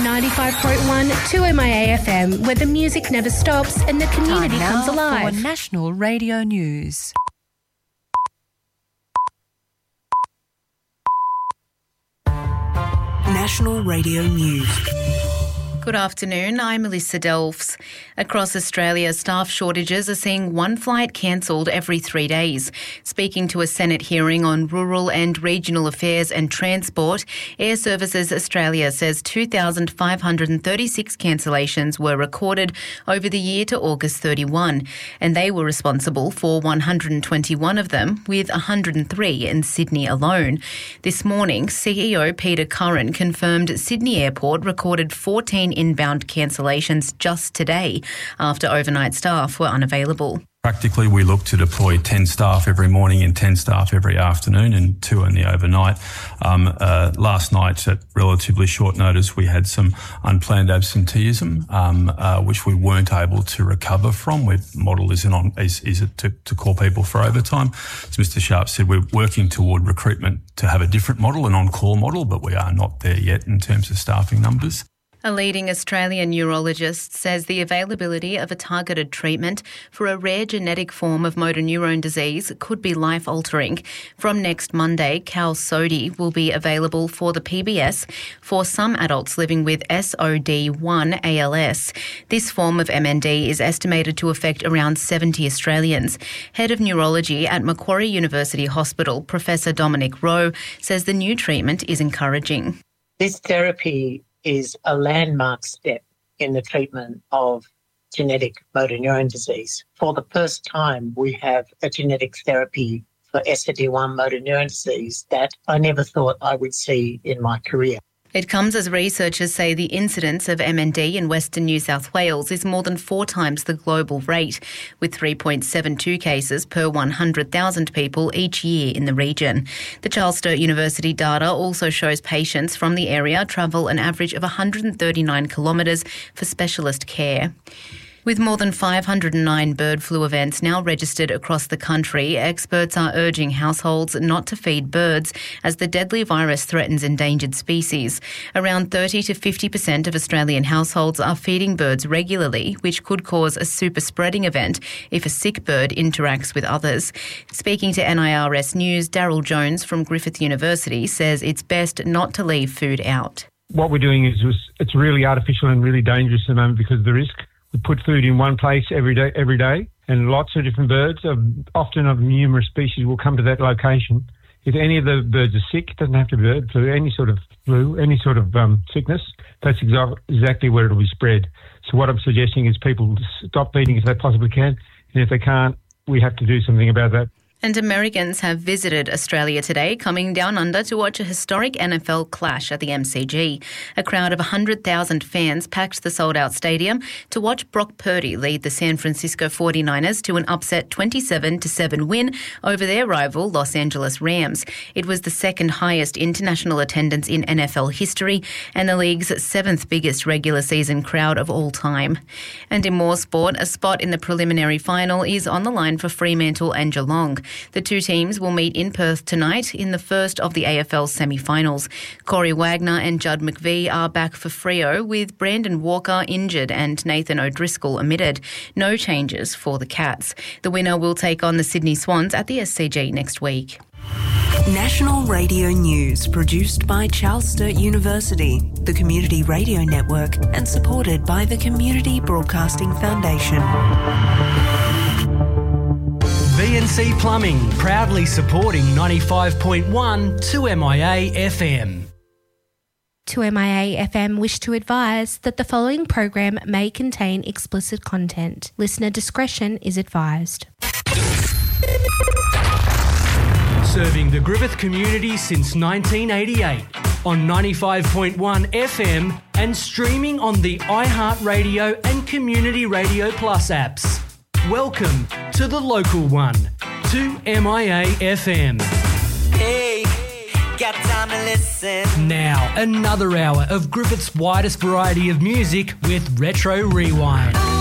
95.1 2MIA FM, where the music never stops and the community comes alive. For National Radio News. National Radio News. Good afternoon, I'm Melissa Delfs. Across Australia, staff shortages are seeing one flight cancelled every 3 days. Speaking to a Senate hearing on rural and regional affairs and transport, Air Services Australia says 2,536 cancellations were recorded over the year to August 31, and they were responsible for 121 of them, with 103 in Sydney alone. This morning, CEO Peter Curran confirmed Sydney Airport recorded 14 inbound cancellations just today after overnight staff were unavailable. Practically, we look to deploy 10 staff every morning and 10 staff every afternoon and 2 in the overnight. Last night, at relatively short notice, we had some unplanned absenteeism, which we weren't able to recover from. Our model is to call people for overtime. As Mr Sharp said, we're working toward recruitment to have a different model, an on-call model, but we are not there yet in terms of staffing numbers. A leading Australian neurologist says the availability of a targeted treatment for a rare genetic form of motor neurone disease could be life-altering. From next Monday, Qalsody will be available for the PBS for some adults living with SOD1 ALS. This form of MND is estimated to affect around 70 Australians. Head of Neurology at Macquarie University Hospital, Professor Dominic Rowe, says the new treatment is encouraging. This therapy is a landmark step in the treatment of genetic motor neurone disease. For the first time, we have a genetic therapy for SOD1 motor neurone disease that I never thought I would see in my career. It comes as researchers say the incidence of MND in Western New South Wales is more than 4 times the global rate, with 3.72 cases per 100,000 people each year in the region. The Charles Sturt University data also shows patients from the area travel an average of 139 kilometres for specialist care. With more than 509 bird flu events now registered across the country, experts are urging households not to feed birds as the deadly virus threatens endangered species. Around 30 to 50% of Australian households are feeding birds regularly, which could cause a super spreading event if a sick bird interacts with others. Speaking to NIRS News, Daryl Jones from Griffith University says it's best not to leave food out. What we're doing is it's really artificial and really dangerous at the moment because of the risk. We put food in one place every day, and lots of different birds, often of numerous species, will come to that location. If any of the birds are sick, it doesn't have to be bird flu, any sort of sickness, that's exactly where it'll be spread. So what I'm suggesting is people stop feeding if they possibly can, and if they can't, we have to do something about that. And Americans have visited Australia today, coming down under to watch a historic NFL clash at the MCG. A crowd of 100,000 fans packed the sold-out stadium to watch Brock Purdy lead the San Francisco 49ers to an upset 27-7 win over their rival Los Angeles Rams. It was the second highest international attendance in NFL history and the league's 7th biggest regular season crowd of all time. And in more sport, a spot in the preliminary final is on the line for Fremantle and Geelong. The two teams will meet in Perth tonight in the first of the AFL semi-finals. Corey Wagner and Judd McVie are back for Freo, with Brandon Walker injured and Nathan O'Driscoll omitted. No changes for the Cats. The winner will take on the Sydney Swans at the SCG next week. National Radio News, produced by Charles Sturt University, the Community Radio Network, and supported by the Community Broadcasting Foundation. VNC Plumbing, proudly supporting 95.1 2MIA FM. 2MIA FM wish to advise that the following program may contain explicit content. Listener discretion is advised. Serving the Griffith community since 1988 on 95.1 FM and streaming on the iHeartRadio and Community Radio Plus apps. Welcome to the local one, 2MIA FM. Hey, got time to listen. Now, another hour of Griffith's widest variety of music with Retro Rewind.